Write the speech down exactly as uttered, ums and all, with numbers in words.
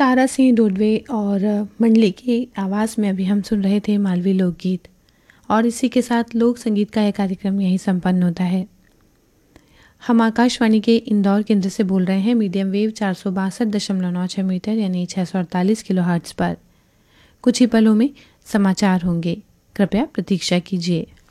तारा सिंह ढोडवे और मंडली की आवाज़ में अभी हम सुन रहे थे मालवी लोकगीत। और इसी के साथ लोक संगीत का यह कार्यक्रम यहीं संपन्न होता है। हम आकाशवाणी के इंदौर केंद्र से बोल रहे हैं मीडियम वेव चार सौ बासठ दशमलव नौ छः मीटर यानी छः सौ अड़तालीस किलो हर्ट्ज़ पर। कुछ ही पलों में समाचार होंगे, कृपया प्रतीक्षा कीजिए।